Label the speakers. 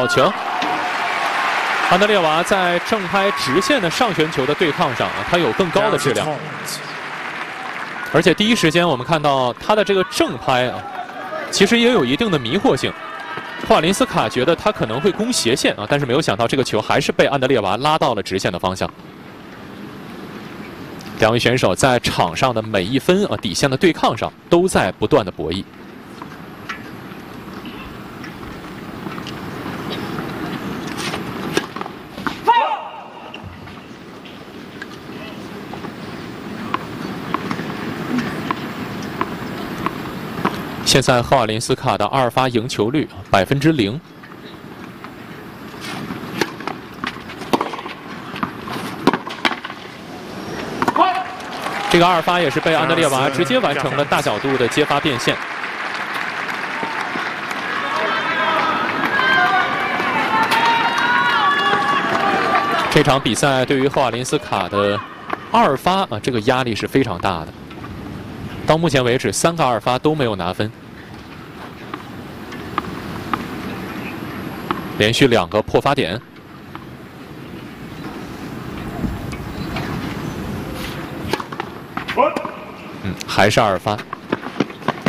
Speaker 1: 好球！安德烈娃在正拍直线的上旋球的对抗上啊，他有更高的质量，而且第一时间我们看到他的这个正拍啊，其实也有一定的迷惑性。霍瓦林斯卡觉得他可能会攻斜线啊，但是没有想到这个球还是被安德烈娃拉到了直线的方向。两位选手在场上的每一分啊底线的对抗上都在不断的博弈。 现在赫瓦林斯卡的2发赢球率0%。这个2发也是被安德烈娃直接完成了大角度的接发变线。这场比赛对于赫瓦林斯卡的2发啊，这个压力是非常大的。到目前为止，3个2发都没有拿分。 连续2个破发点，还是2发。